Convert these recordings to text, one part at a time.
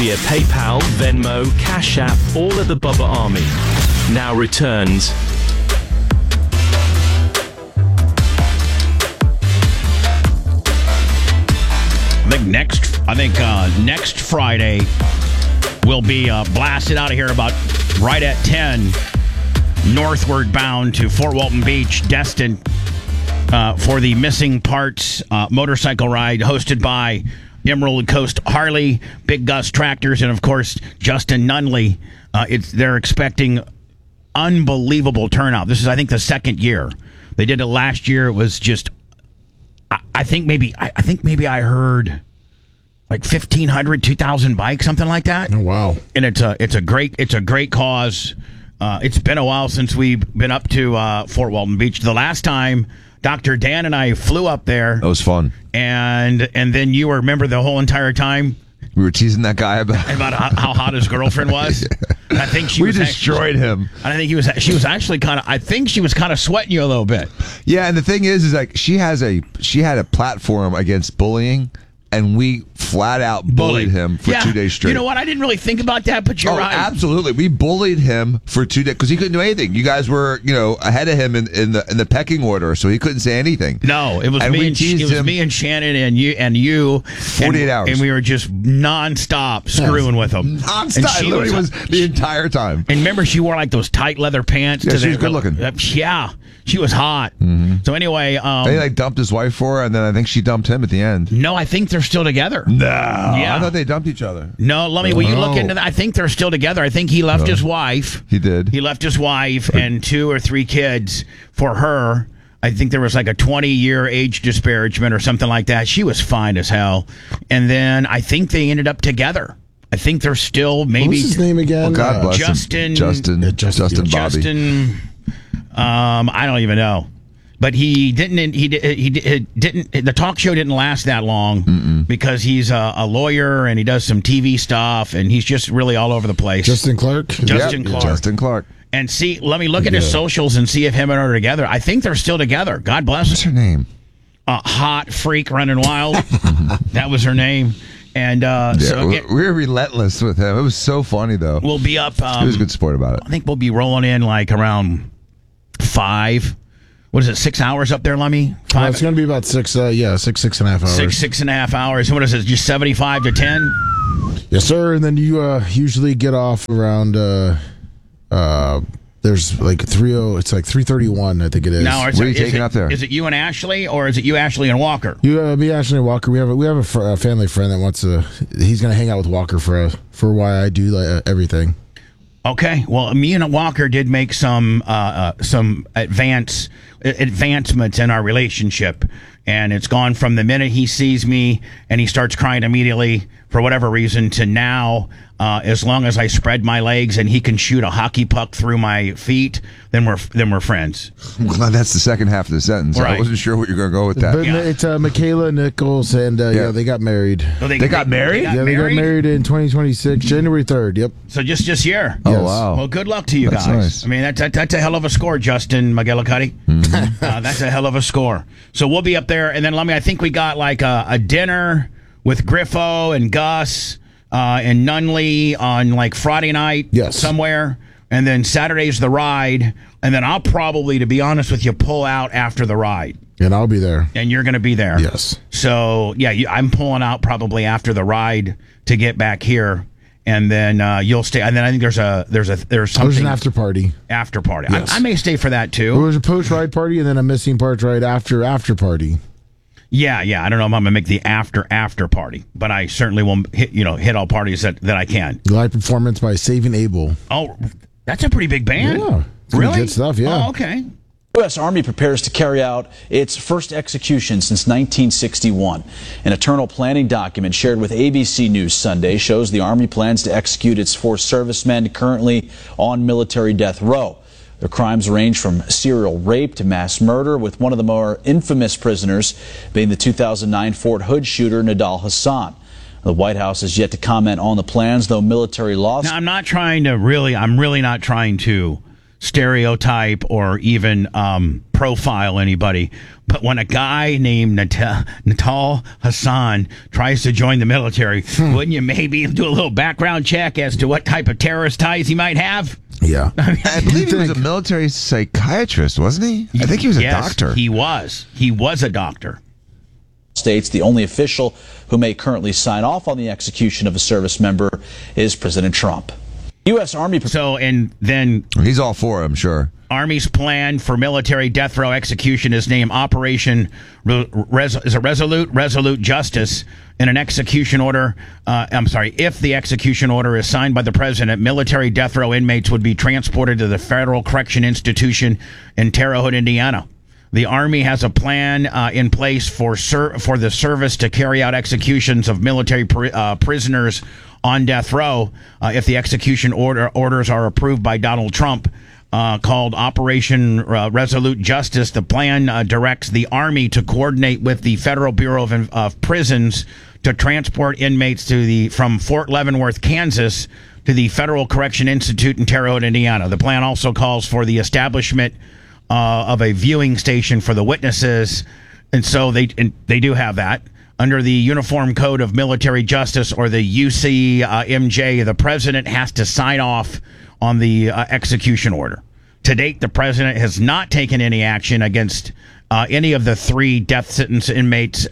via PayPal, Venmo, Cash App, all at the Bubba Army. Now returns. I think next Friday we'll be blasted out of here about right at 10, northward bound to Fort Walton Beach, Destin, for the Missing Parts motorcycle ride hosted by Emerald Coast Harley, Big Gus Tractors, and of course Justin Nunley. They're expecting unbelievable turnout. This is, I think, the second year. They did it last year. It was just, I think maybe I heard like 1,500, 2,000 bikes, something like that. Oh, wow. And it's a great cause. It's been a while since we've been up to Fort Walton Beach. The last time Dr. Dan and I flew up there. That was fun. And then you remember the whole entire time? We were teasing that guy about how hot his girlfriend was. Yeah. I think we destroyed him. I think she was actually kind of sweating you a little bit. Yeah, and the thing is like she had a platform against bullying, and we flat out bullied him for 2 days straight. You know what? I didn't really think about that, but you're right. Absolutely. We bullied him for 2 days because he couldn't do anything. You guys were, ahead of him in the pecking order, so he couldn't say anything. No, it was me and Shannon and you 48 hours. And we were just nonstop screwing with him. Nonstop. It literally was the entire time. And remember, she wore like those tight leather pants. Yeah, she was good looking. Yeah, she was hot. Mm-hmm. So anyway, they dumped his wife for her, and then I think she dumped him at the end. No, I think they're still together. No, yeah. I thought they dumped each other. No, will you look into that? I think they're still together. I think he left his wife. He did. He left his wife and 2 or 3 kids for her. I think there was like a 20-year age disparagement or something like that. She was fine as hell. And then I think they ended up together. I think they're still maybe. What's his name again? Well, God bless Justin. him. Justin Bobby. Justin. I don't even know. But he didn't. He didn't. The talk show didn't last that long because he's a lawyer and he does some TV stuff and he's just really all over the place. Justin Clark. Justin Clark. And let me look at his socials and see if him and her are together. I think they're still together. God bless her. What's her name? Hot Freak Running Wild. That was her name. And we were relentless with him. It was so funny though. We'll be up. He was a good sport about it. I think we'll be rolling in like around 5. What is it, 6 hours up there, Lummy? 5? It's going to be about 6 and a half hours. 6.5 hours. What is it, just 75 to 10? Yes, sir. And then you usually get off around, there's like it's like 3:31, I think it is. Now, what are you taking up there? Is it you and Ashley, or is it you, Ashley, and Walker? Me, Ashley, and Walker. We have a family friend that wants to, he's going to hang out with Walker for why I do everything. Okay, well, me and Walker did make some advancements in our relationship, and it's gone from the minute he sees me and he starts crying immediately for whatever reason to now, as long as I spread my legs and he can shoot a hockey puck through my feet, then we're friends. Well, that's the second half of the sentence. Right. I wasn't sure what you're going to go with that. But it's Michaela Nichols, and they got married. So they got married? They got married in 2026, January 3rd. Yep. So just this year. Oh, wow. Well, good luck to you That's guys. Nice. I mean, that's a hell of a score, Justin McGillicuddy. Mm-hmm. That's a hell of a score. So we'll be up there, and then I think we got like a dinner with Griffo and Gus and Nunley on like Friday night somewhere, and then Saturday's the ride, and then I'll probably, to be honest with you, pull out after the ride. And I'll be there. And you're going to be there. Yes. So, I'm pulling out probably after the ride to get back here. And then you'll stay. And then I think there's something. There's an after party. After party. Yes. I may stay for that too. There was a post ride party and then a missing parts ride after party. Yeah. I don't know if I'm gonna make the after party, but I certainly will hit all parties that I can. Live performance by Saving Abel. Oh, that's a pretty big band. Yeah. Really? Good stuff. Yeah. Oh, okay. U.S. Army prepares to carry out its first execution since 1961. An internal planning document shared with ABC News Sunday shows the Army plans to execute its 4 servicemen currently on military death row. Their crimes range from serial rape to mass murder, with one of the more infamous prisoners being the 2009 Fort Hood shooter, Nidal Hasan. The White House has yet to comment on the plans, though military law... Now, I'm really not trying to stereotype or even profile anybody. But when a guy named Natal Hassan tries to join the military, wouldn't you maybe do a little background check as to what type of terrorist ties he might have? Yeah. I believe he was a military psychiatrist, wasn't he? I think he was a doctor. He was. He was a doctor. States the only official who may currently sign off on the execution of a service member is President Trump. U.S. Army. So, and then He's all for it, I'm sure. Army's plan for military death row execution is named Operation Resolute Justice. In an execution order, if the execution order is signed by the president, military death row inmates would be transported to the Federal Correction Institution in Terre Haute, Indiana. The Army has a plan in place for the service to carry out executions of military prisoners on death row if the execution orders are approved by Donald Trump. Called Operation Resolute Justice. The plan directs the Army to coordinate with the Federal Bureau of Prisons to transport inmates from Fort Leavenworth, Kansas, to the Federal Correction Institute in Terre Haute, Indiana. The plan also calls for the establishment of a viewing station for the witnesses, and so they do have that. Under the Uniform Code of Military Justice, or the UCMJ, the president has to sign off on the execution order. To date, the president has not taken any action against any of the 3 death sentence inmates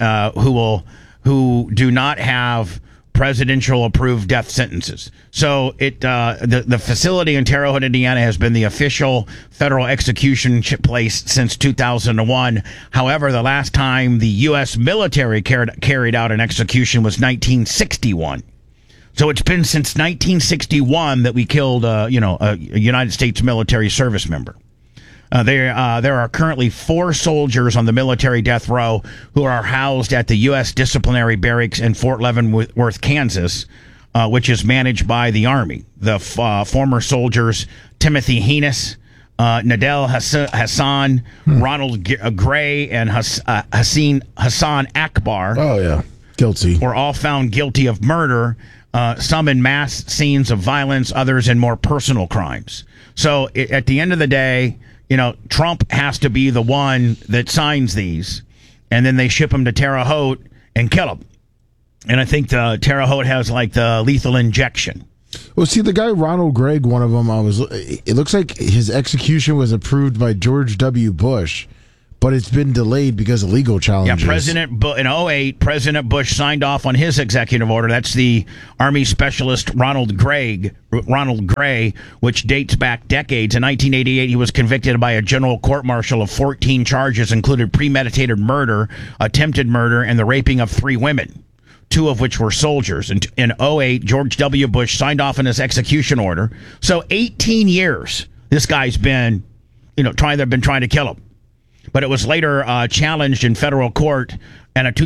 who do not have presidential approved death sentences. So the facility in Terre Haute, Indiana, has been the official federal execution place since 2001. However, the last time the U.S. military carried out an execution was 1961. So it's been since 1961 that we killed, a United States military service member. There are currently 4 soldiers on the military death row who are housed at the U.S. Disciplinary Barracks in Fort Leavenworth, Kansas, which is managed by the Army. The former soldiers, Timothy Heinous, Nadel Hassan, Ronald Gray, and Hassan Akbar. Oh, yeah. Guilty. Were all found guilty of murder. Some in mass scenes of violence, others in more personal crimes. So at the end of the day, Trump has to be the one that signs these, and then they ship them to Terre Haute and kill them. And I think Terre Haute has like the lethal injection. Well, see, the guy Ronald Gregg, one of them, it looks like his execution was approved by George W. Bush, but it's been delayed because of legal challenges. Yeah, in 2008, President Bush signed off on his executive order. That's the Army specialist Ronald Gray, which dates back decades. In 1988, he was convicted by a general court-martial of 14 charges, including premeditated murder, attempted murder, and the raping of 3 women, 2 of which were soldiers. In 2008, George W. Bush signed off on his execution order. So 18 years, this guy's been, they've been trying to kill him. But it was later challenged in federal court, and in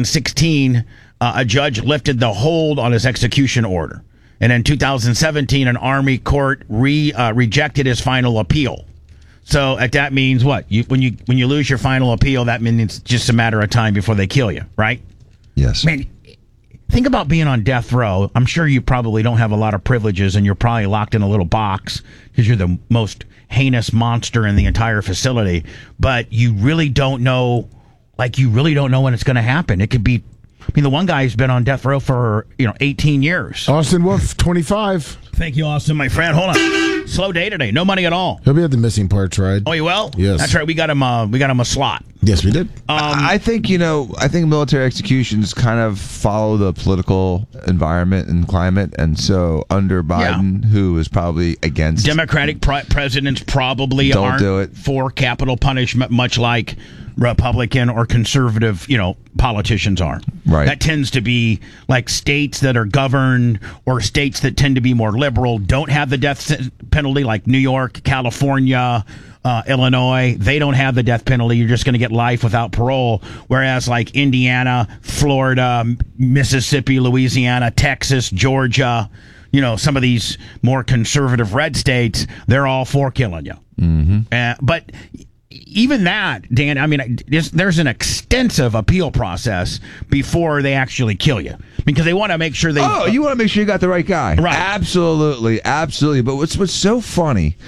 2016, a judge lifted the hold on his execution order. And in 2017, an Army court rejected his final appeal. So that means what? When you lose your final appeal, that means it's just a matter of time before they kill you, right? Yes. Man, think about being on death row. I'm sure you probably don't have a lot of privileges, and you're probably locked in a little box because you're the most heinous monster in the entire facility. But you really don't know, when it's going to happen. It could be, the one guy's been on death row for 18 years. Austin Wolf, 25. Thank you, Austin, my friend. Hold on. Slow day today. No money at all. He'll be at the missing parts ride. Oh, you will? Yes. That's right. We got him a slot. Yes, we did. I think military executions kind of follow the political environment and climate, and so under Biden, who is probably against Democratic presidents, probably Don't aren't do it. for capital punishment, much like Republican or conservative, politicians are. Right. That tends to be like states that are governed, or states that tend to be more liberal don't have the death penalty, like New York, California, Illinois. They don't have the death penalty. You're just going to get life without parole. Whereas like Indiana, Florida, Mississippi, Louisiana, Texas, Georgia, some of these more conservative red states, they're all for killing you. Mm-hmm. But even that, Dan, there's an extensive appeal process before they actually kill you, because they want to make sure you want to make sure you got the right guy. Right. Absolutely. But what's so funny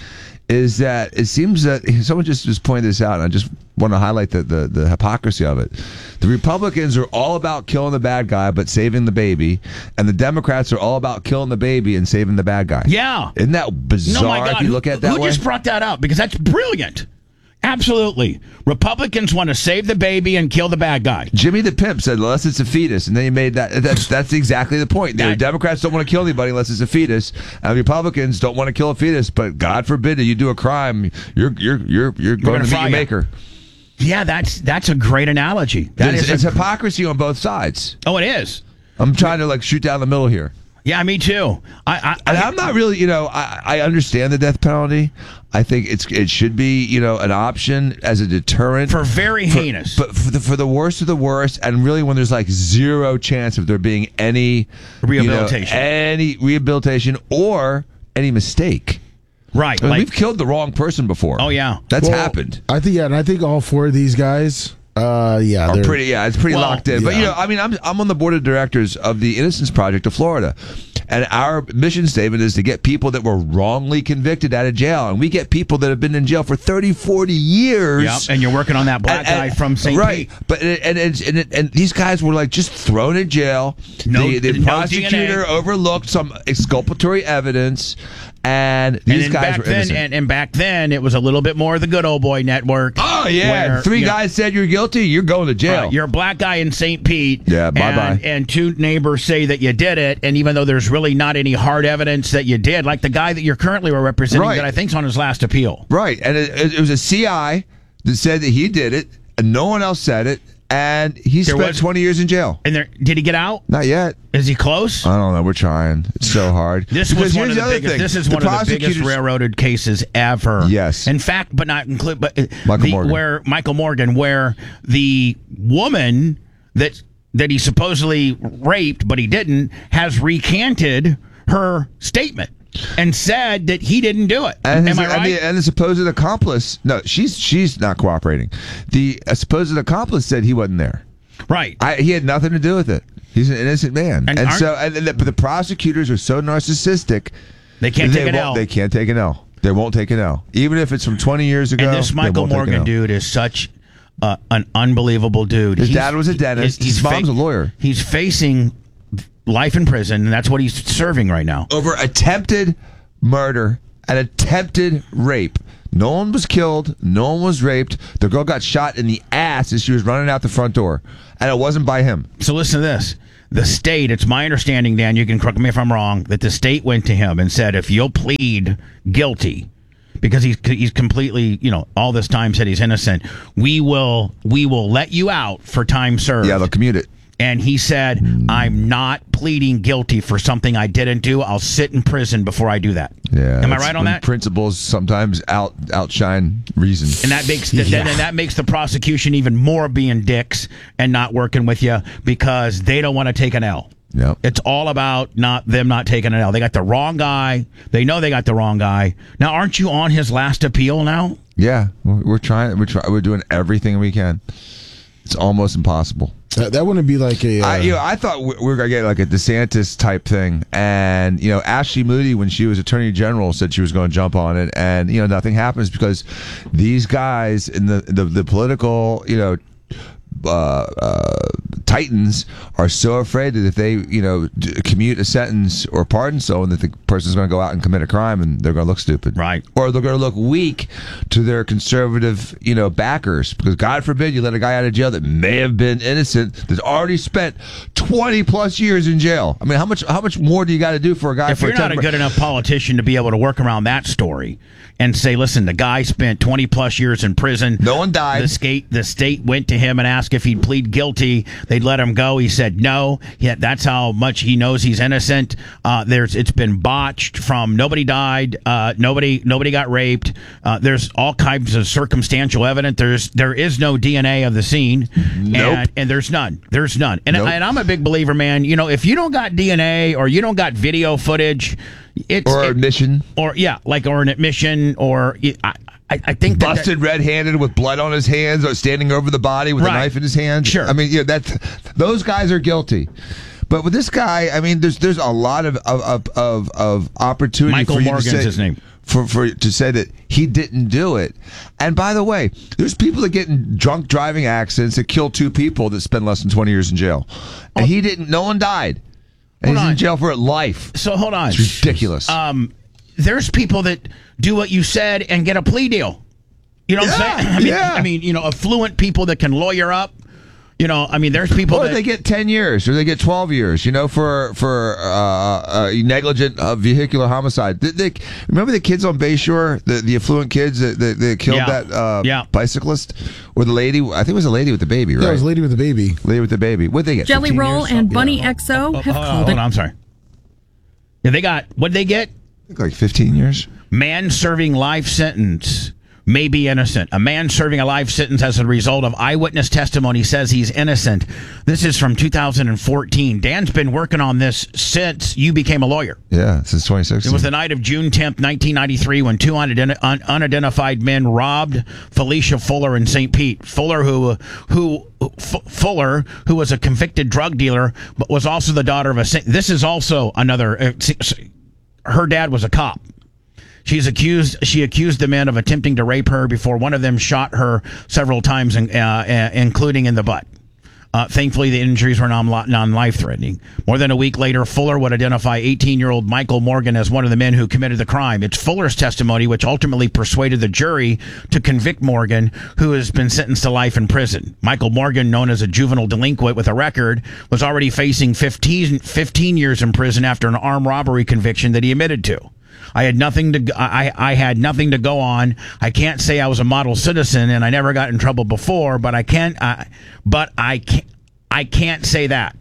is that it seems that someone just pointed this out, and I just want to highlight the hypocrisy of it. The Republicans are all about killing the bad guy but saving the baby, and the Democrats are all about killing the baby and saving the bad guy. Yeah. Isn't that bizarre? No, my God. If you look at it that Who way? just brought that up? Because that's brilliant. Absolutely. Republicans want to save the baby and kill the bad guy. Jimmy the Pimp said, unless it's a fetus, and then he made that's exactly the point. The Democrats don't want to kill anybody unless it's a fetus, and Republicans don't want to kill a fetus, but God forbid that you do a crime, you're going to meet your maker. Yeah, that's a great analogy. It's hypocrisy on both sides. Oh, it is. I'm trying to shoot down the middle here. Yeah, me too. I'm not really, I understand the death penalty. I think it should be, an option as a deterrent for very heinous. But for the worst of the worst, and really when there's zero chance of there being any rehabilitation, or any mistake. Right. I mean, we've killed the wrong person before. Oh yeah, that's happened. I think all four of these guys. It's pretty locked in. Yeah. But I'm on the board of directors of the Innocence Project of Florida, and our mission statement is to get people that were wrongly convicted out of jail, and we get people that have been in jail for 30, 40 years. Yep, and you're working on that black guy from St. Right, Pete. but and these guys were just thrown in jail. The prosecutor overlooked some exculpatory evidence. And these guys were innocent. And back then, it was a little bit more the good old boy network. Oh, yeah. Where, three guys said you're guilty, you're going to jail. Right, you're a black guy in St. Pete. Yeah, bye-bye. And two neighbors say that you did it, and even though there's really not any hard evidence that you did, like the guy that you're currently representing that I think's on his last appeal. Right, and it was a CI that said that he did it, and no one else said it. And he spent 20 years in jail. And did he get out? Not yet. Is he close? I don't know. We're trying. It's so hard. This is one of the biggest railroaded cases ever. Yes. In fact, but not include, but Michael Morgan, where the woman that he supposedly raped, but he didn't, has recanted her statement and said that he didn't do it. Am I right? And the supposed accomplice, no, she's not cooperating. The supposed accomplice said he wasn't there. Right. He had nothing to do with it. He's an innocent man. But the prosecutors are so narcissistic. They can't take an L. They can't take an L. They won't take an L. Even if it's from 20 years ago. And this Michael Morgan dude is such an unbelievable dude. His dad was a dentist. His mom's a lawyer. He's facing life in prison, and that's what he's serving right now. Over attempted murder and attempted rape. No one was killed. No one was raped. The girl got shot in the ass as she was running out the front door, and it wasn't by him. So listen to this. The state, it's my understanding, Dan, you can correct me if I'm wrong, that the state went to him and said, if you'll plead guilty, because he's completely, all this time said he's innocent, we will let you out for time served. Yeah, they'll commute it. And he said, I'm not pleading guilty for something I didn't do. I'll sit in prison before I do that. Yeah. Am I right on that? Principles sometimes outshine reason. And that makes the prosecution even more being dicks and not working with you because they don't want to take an L. Yep. It's all about them not taking an L. They got the wrong guy. They know they got the wrong guy. Now, aren't you on his last appeal now? Yeah. We're trying. We're doing everything we can. It's almost impossible. That wouldn't be like a. I thought we were gonna get like a DeSantis type thing, and Ashley Moody, when she was Attorney General, said she was going to jump on it, and nothing happens because these guys in the political titans are so afraid that if they commute a sentence or pardon someone, that the person's going to go out and commit a crime and they're going to look stupid, right? Or they're going to look weak to their conservative backers, because God forbid you let a guy out of jail that may have been innocent, that's already spent 20 plus years in jail. I mean, how much more do you got to do for a guy? If you're not a good enough politician to be able to work around that story and say, listen, the guy spent 20 plus years in prison, no one died, the state went to him and asked if he'd plead guilty, they'd let him go. He said no. Yeah, that's how much he knows he's innocent. It's been botched from nobody died, nobody got raped. There's all kinds of circumstantial evidence. There is no DNA of the scene. Nope. And there's none. And nope. And I'm a big believer, man. If you don't got DNA or you don't got video footage, admission, or an admission, or I think busted red-handed with blood on his hands, or standing over the body with a knife in his hand. Sure, I mean, those guys are guilty. But with this guy, I mean, there's a lot of opportunity. Michael for you Morgan's to say, his name. For to say that he didn't do it. And by the way, there's people that get in drunk driving accidents that kill 2 people that spend less than 20 years in jail, and he didn't. No one died. And he's in jail for life. So hold on. It's ridiculous. There's people that do what you said and get a plea deal. You know what I'm saying? I mean, affluent people that can lawyer up. I mean, there's people or they get 10 years or they get 12 years, for negligent vehicular homicide. Remember the kids on Bayshore, the affluent kids that killed that bicyclist? Or the lady, I think it was a lady with the baby, right? Yeah, it was a lady with the baby. Lady with the baby. What'd they get? Jelly Roll and Bunny XO have called hold it. on, I'm sorry. Yeah, they got, what'd they get? I think like 15 years. Man serving life sentence. May be innocent. A man serving a life sentence as a result of eyewitness testimony says he's innocent. This is from 2014. Dan's been working on this since you became a lawyer. Yeah, since 2016. It was the night of June 10th, 1993, when 2 unidentified men robbed Felicia Fuller in St. Pete. Fuller, who was a convicted drug dealer, but was also the daughter of a. This is also another. Her dad was a cop. She accused the men of attempting to rape her before one of them shot her several times, including in the butt. Thankfully, the injuries were non-life-threatening. More than a week later, Fuller would identify 18-year-old Michael Morgan as one of the men who committed the crime. It's Fuller's testimony which ultimately persuaded the jury to convict Morgan, who has been sentenced to life in prison. Michael Morgan, known as a juvenile delinquent with a record, was already facing 15 years in prison after an armed robbery conviction that he admitted to. I had nothing to go on. I can't say I was a model citizen, and I never got in trouble before. But I can't say that.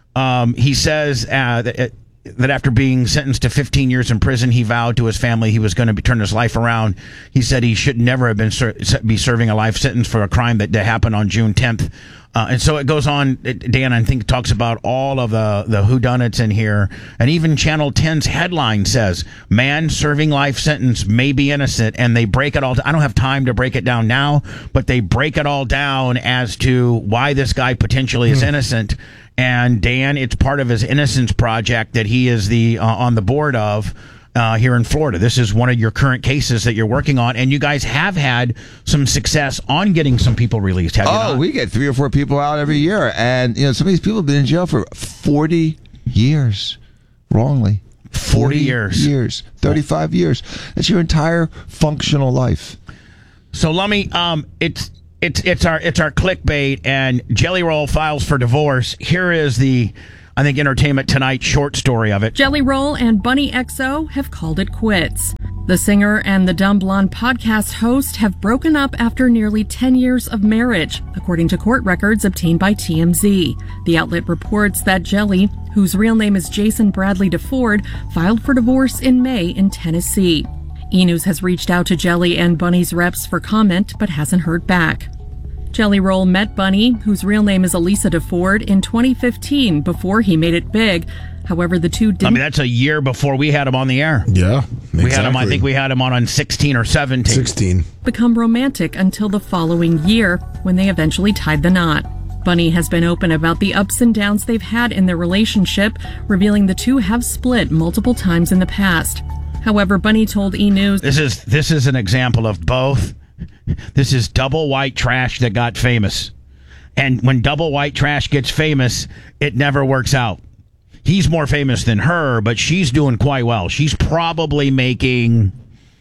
He says that after being sentenced to 15 years in prison, he vowed to his family he was going to turn his life around. He said he should never have been be serving a life sentence for a crime that happened on June 10th. And so it goes on, Dan, I think, talks about all of the whodunits in here. And even Channel 10's headline says, man serving life sentence may be innocent. And they break it all. I don't have time to break it down now, but they break it all down as to why this guy potentially is innocent. And Dan, it's part of his Innocence Project that he is on the board of. Here in Florida. This is one of your current cases that you're working on, and you guys have had some success on getting some people released, have you not? We get 3 or 4 people out every year, and some of these people have been in jail for 40 years, wrongly. 40 years. 35 years. That's your entire functional life. So, Lummy, it's our clickbait, and Jelly Roll files for divorce. Here is the, I think, Entertainment Tonight short story of it. Jelly Roll and Bunny XO have called it quits. The singer and the Dumb Blonde podcast host have broken up after nearly 10 years of marriage, according to court records obtained by TMZ. The outlet reports that Jelly, whose real name is Jason Bradley DeFord, filed for divorce in May in Tennessee. E! News has reached out to Jelly and Bunny's reps for comment, but hasn't heard back. Jelly Roll met Bunny, whose real name is Elisa DeFord, in 2015 before he made it big. However, the two didn't... I mean, that's a year before we had him on the air. Yeah, exactly. We had him, I think we had him on 16 or 17. 16. ...become romantic until the following year, when they eventually tied the knot. Bunny has been open about the ups and downs they've had in their relationship, revealing the two have split multiple times in the past. However, Bunny told E! News... This is an example of both. This is double white trash that got famous. And when double white trash gets famous, it never works out. He's more famous than her, but she's doing quite well. She's probably making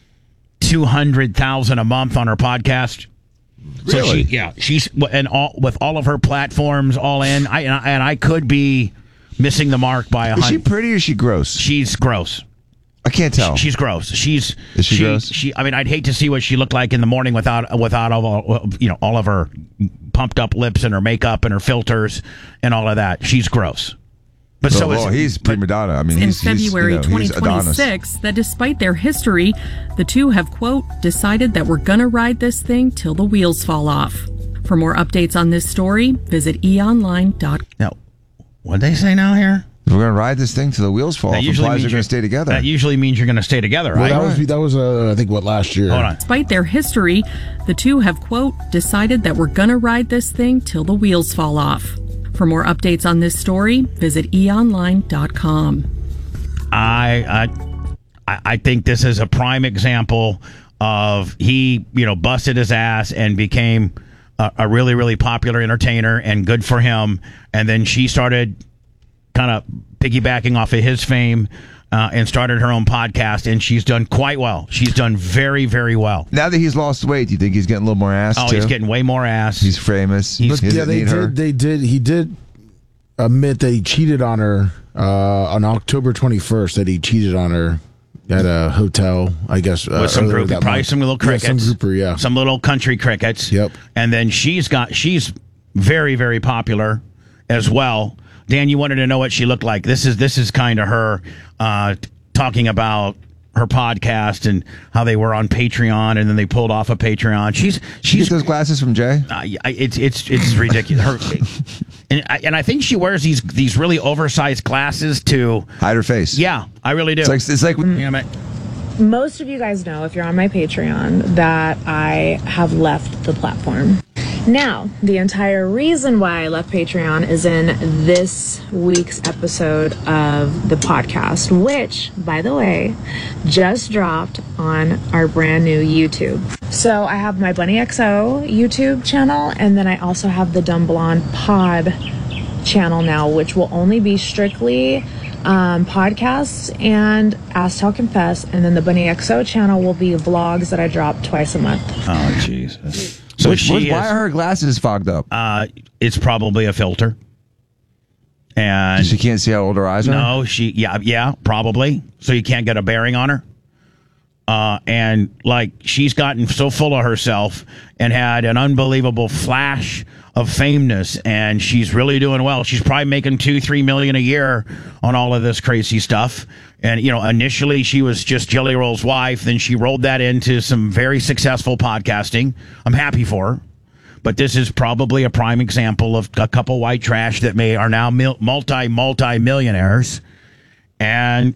$200,000 a month on her podcast. Really? So she's with all of her platforms all in. I could be missing the mark by a Is she hundred. pretty or is she gross? She's gross. I can't tell. She's gross. Is she gross? I mean, I'd hate to see what she looked like in the morning without all of her pumped up lips and her makeup and her filters and all of that. She's gross. But he's prima donna. I mean, in he's February he's 2026 that despite their history, the two have, quote, decided that we're gonna ride this thing till the wheels fall off. For more updates on this story, visit eonline.com. Now, what'd they say now here? We're going to ride this thing till the wheels fall off. Implies you're going to stay together. That usually means you're going to stay together, right? Well, that was I think, last year. Hold on. Despite their history, the two have, quote, decided that we're gonna ride this thing till the wheels fall off. For more updates on this story, visit eonline.com. I think this is a prime example of he, busted his ass and became a really, really popular entertainer, and good for him. And then she started kind of piggybacking off of his fame and started her own podcast, and she's done quite well. She's done very, very well. Now that he's lost weight, do you think he's getting a little more ass? Oh, too? He's getting way more ass. He's famous. He did admit that he cheated on her on October 21st. That he cheated on her at a hotel, I guess, with some group, probably some little crickets, some grouper, some little country crickets. Yep. And then she's very, very popular as well. Dan, you wanted to know what she looked like. This is kind of her talking about her podcast and how they were on Patreon, and then they pulled off of Patreon. She's those glasses from Jay. It's ridiculous. And I think she wears these really oversized glasses to hide her face. Yeah, I really do. It's like most of you guys know, if you're on my Patreon, that I have left the platform. Now, the entire reason why I left Patreon is in this week's episode of the podcast, which, by the way, just dropped on our brand new YouTube. So I have my Bunny XO YouTube channel, and then I also have the Dumb Blonde Pod channel now, which will only be strictly podcasts and Ask Tell Confess, and then the Bunny XO channel will be vlogs that I drop twice a month. Oh, Jesus. So why are her glasses fogged up? It's probably a filter. And she can't see how old her eyes are? No, yeah, probably. So you can't get a bearing on her. And she's gotten so full of herself and had an unbelievable flash of fameness, and she's really doing well. She's probably making $2-3 million a year on all of this crazy stuff. And initially she was just Jelly Roll's wife, then she rolled that into some very successful podcasting. I'm happy for her, but this is probably a prime example of a couple white trash that are now multi-millionaires. And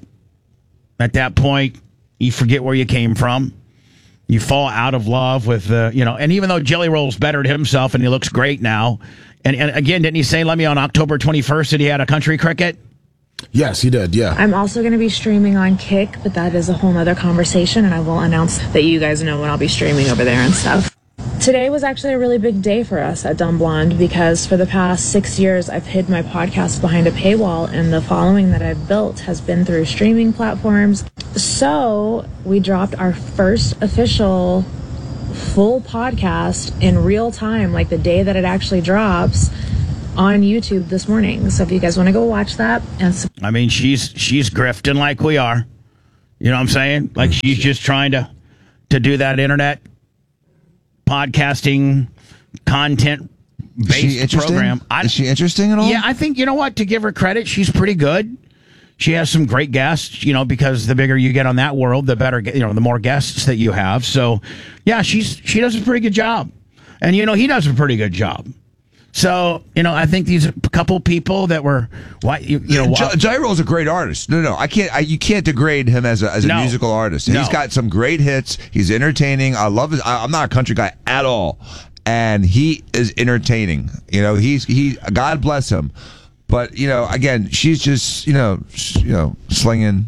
at that point, you forget where you came from. You fall out of love with and even though Jelly Roll's bettered himself and he looks great now, and again, didn't he say, let me on October 21st that he had a country cricket? Yes, he did, yeah. I'm also going to be streaming on Kick, but that is a whole nother conversation, and I will announce that you guys know when I'll be streaming over there and stuff. Today was actually a really big day for us at Dumb Blonde, because for the past 6 years I've hid my podcast behind a paywall, and the following that I've built has been through streaming platforms. So we dropped our first official full podcast in real time, like the day that it actually drops, on YouTube this morning. So if you guys want to go watch that, she's grifting like we are. You know what I'm saying? Like she's just trying to do that internet podcasting content based program. Is she interesting at all? Yeah, I think, to give her credit, she's pretty good. She has some great guests, because the bigger you get on that world, the better, the more guests that you have. So, yeah, she does a pretty good job. And, he does a pretty good job. So, I think these couple people that were, Jelly Roll's a great artist. No, you can't degrade him as a musical artist. He's got some great hits. He's entertaining. I love I'm not a country guy at all, and he is entertaining. God bless him. But again, she's just slinging.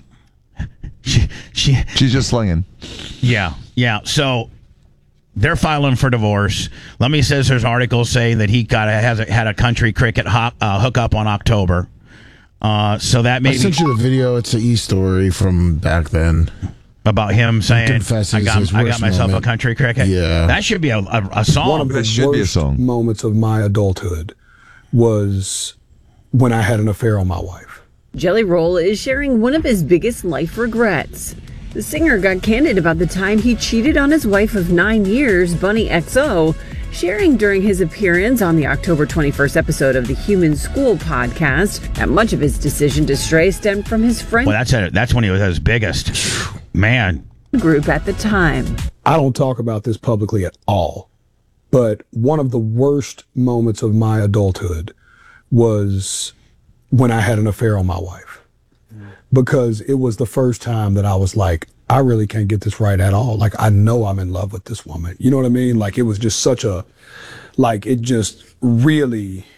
She's just slinging. Yeah. So they're filing for divorce. Lummy says there's articles saying that he had a country cricket hookup on October. So that maybe I sent you the video. It's an e-story from back then about him saying, "I got myself a country cricket." Yeah, that should be a song. One of the worst moments of my adulthood was when I had an affair on my wife. Jelly Roll is sharing one of his biggest life regrets. The singer got candid about the time he cheated on his wife of 9 years, Bunny XO, sharing during his appearance on the October 21st episode of the Human School podcast that much of his decision to stray stemmed from his friend. Well, that's when he was at his biggest. Man. Group at the time. I don't talk about this publicly at all, but one of the worst moments of my adulthood was when I had an affair on my wife. Because it was the first time that I was like, I really can't get this right at all. Like, I know I'm in love with this woman. You know what I mean? Like, it was just it just really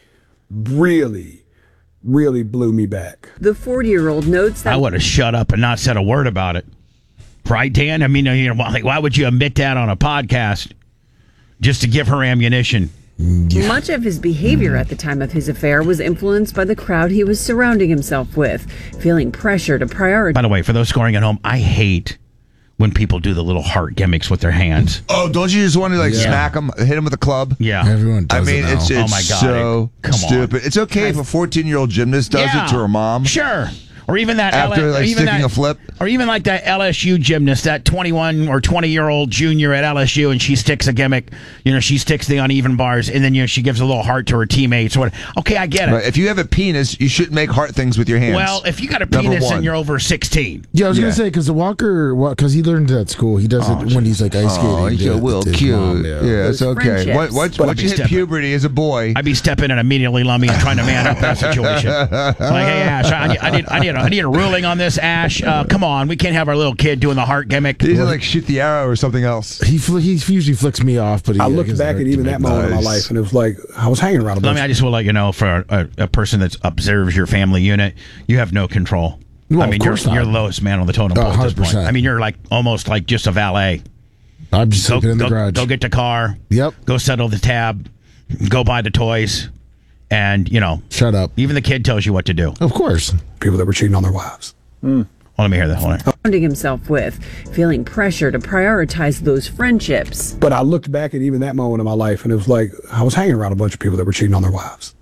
really, really blew me back. The 40-year-old notes that I would have shut up and not said a word about it. Right, Dan? I mean, why would you admit that on a podcast just to give her ammunition? much of his behavior at the time of his affair was influenced by the crowd he was surrounding himself with, feeling pressure to prioritize. By the way, for those scoring at home, I hate when people do the little heart gimmicks with their hands. Oh, don't you just want to smack them, hit them with a club? Yeah. Everyone does it now. it's Oh my God. so Come on. stupid. It's okay if a 14-year-old gymnast does it to her mom. Sure. Or even that After, sticking a flip. Or even like that LSU gymnast, that 21 or 20-year-old junior at LSU, and she sticks a gimmick. She sticks the uneven bars, and then she gives a little heart to her teammates. Or whatever. Okay, I get it. Right. If you have a penis, you shouldn't make heart things with your hands. Well, if you got a penis and you're over 16. Yeah, I was going to say, because the Walker, because he learned it at school, he does it when he's like ice skating. Oh, he's a little cute. Mom, yeah, it's okay. Once you hit puberty as a boy. I'd be stepping in immediately, Lummy, and trying to man up that situation. Like, hey, Ash, I need a ruling on this, Ash. Come on, we can't have our little kid doing the heart gimmick. He doesn't shoot the arrow or something else. He usually flicks me off, but I looked back at even that moment in my life, and it was like I was hanging around a bunch. I just will let you know, for a person that observes your family unit, you have no control. Well, I mean, you're the lowest man on the totem pole at this point. 100%. I mean, you're almost like just a valet. I'm just sleeping in the garage. Go get the car. Yep. Go settle the tab. Go buy the toys. And, shut up. Even the kid tells you what to do. Of course. People that were cheating on their wives. Well, let me hear that. Hold on. Surrounding himself with, feeling pressure to prioritize those friendships. But I looked back at even that moment in my life, and it was like I was hanging around a bunch of people that were cheating on their wives.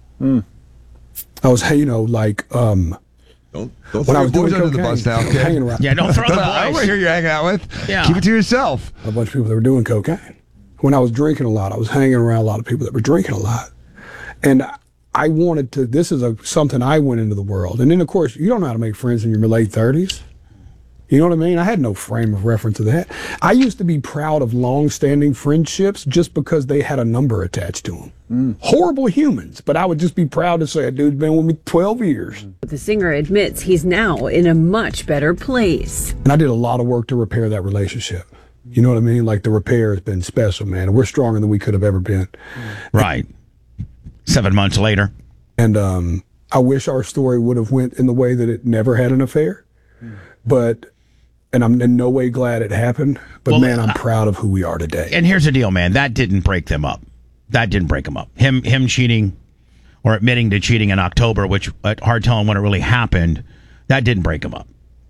I was, Don't when I was boys doing under the cocaine, bus now, I was hanging around. Yeah, don't throw the I don't want boys. to hear you hanging out with. Yeah. Keep it to yourself. A bunch of people that were doing cocaine. When I was drinking a lot, I was hanging around a lot of people that were drinking a lot. And I wanted to, this is something I went into the world. And then, of course, you don't know how to make friends in your late 30s. You know what I mean? I had no frame of reference to that. I used to be proud of long-standing friendships just because they had a number attached to them. Horrible humans, but I would just be proud to say a dude's been with me 12 years. The singer admits he's now in a much better place. And I did a lot of work to repair that relationship. You know what I mean? Like, the repair has been special, man. And we're stronger than we could have ever been. Right. 7 months later. And I wish our story would have went in the way that it never had an affair. And I'm in no way glad it happened. But, man, I'm proud of who we are today. And here's the deal, man. That didn't break them up. That didn't break them up. Him cheating or admitting to cheating in October, which hard telling when it really happened, that didn't break them up.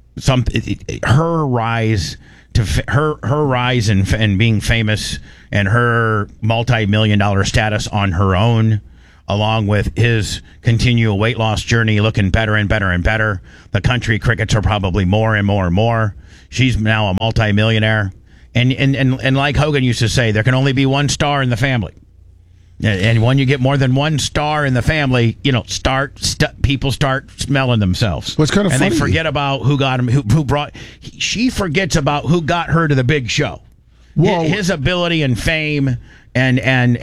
Her rise to her rise and being famous and her multi-million-dollar status on her own, along with his continual weight loss journey, looking better and better and better. The country crickets are probably more and more and more. She's now a multi-millionaire. And like Hogan used to say, there can only be one star in the family. And when you get more than one star in the family, people start smelling themselves. What's kind of funny? And they forget about who got him, who brought. She forgets about who got her to the big show. Whoa. His ability and fame, and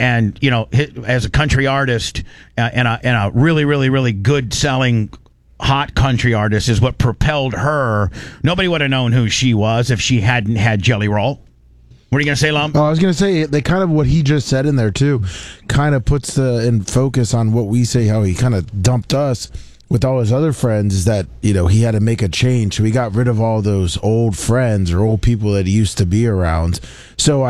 as a country artist and a really, really, really good selling hot country artist is what propelled her. Nobody would have known who she was if she hadn't had Jelly Roll. What are you going to say, Lum? I was going to say, they kind of, what he just said in there, too, kind of puts in focus on what we say, how he kind of dumped us with all his other friends, is that, he had to make a change. So he got rid of all those old friends or old people that he used to be around. So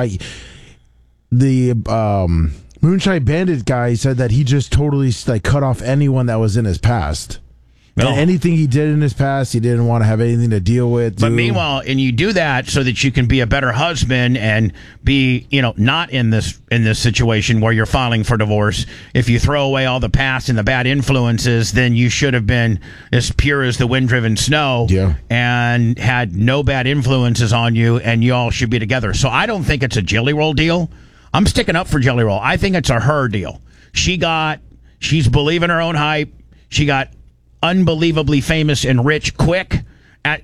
the Moonshine Bandit guy said that he just totally cut off anyone that was in his past. And anything he did in his past, he didn't want to have anything to deal with. But meanwhile, and you do that so that you can be a better husband and be, not in this situation where you're filing for divorce. If you throw away all the past and the bad influences, then you should have been as pure as the wind-driven snow and had no bad influences on you, and you all should be together. So I don't think it's a Jelly Roll deal. I'm sticking up for Jelly Roll. I think it's a her deal. She's believing her own hype. She got unbelievably famous and rich quick on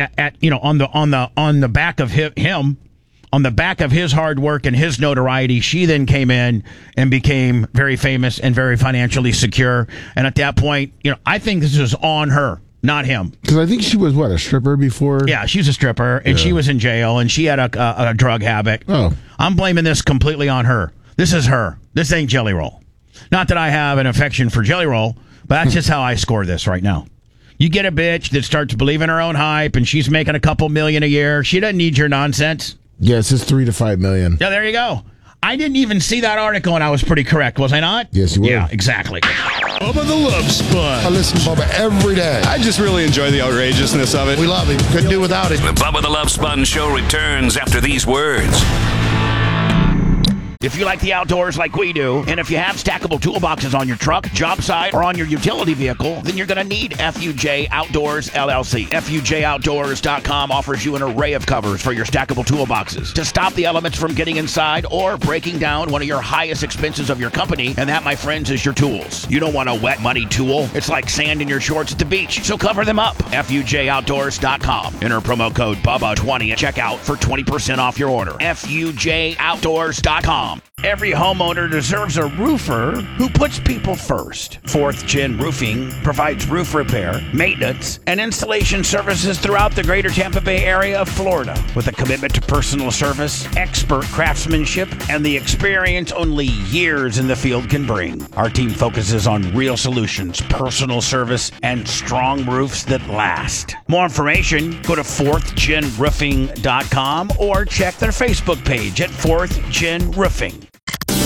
the back of him, on the back of his hard work and his notoriety. She then came in and became very famous and very financially secure. And at that point, I think this is on her, not him. Because I think she was, a stripper before? Yeah, she's a stripper, and she was in jail, and she had a drug habit. Oh. I'm blaming this completely on her. This is her. This ain't Jelly Roll. Not that I have an affection for Jelly Roll, but that's just how I score this right now. You get a bitch that starts believing her own hype, and she's making a couple million a year. She doesn't need your nonsense. Yes, it's 3 to 5 million. Yeah, there you go. I didn't even see that article, and I was pretty correct, was I not? Yes, you were. Yeah, exactly. Bubba the Love Sponge. I listen to Bubba every day. I just really enjoy the outrageousness of it. We love him. Couldn't do without him. The Bubba the Love Sponge Show returns after these words. If you like the outdoors like we do, and if you have stackable toolboxes on your truck, job site, or on your utility vehicle, then you're going to need FUJ Outdoors LLC. FUJOutdoors.com offers you an array of covers for your stackable toolboxes to stop the elements from getting inside or breaking down one of your highest expenses of your company, and that, my friends, is your tools. You don't want a wet, muddy tool. It's like sand in your shorts at the beach, so cover them up. FUJOutdoors.com. Enter promo code BUBBA20 at checkout for 20% off your order. FUJOutdoors.com. Every homeowner deserves a roofer who puts people first. 4th Gen Roofing provides roof repair, maintenance, and installation services throughout the greater Tampa Bay area of Florida with a commitment to personal service, expert craftsmanship, and the experience only years in the field can bring. Our team focuses on real solutions, personal service, and strong roofs that last. More information, go to 4thgenroofing.com or check their Facebook page at 4th Gen Roofing.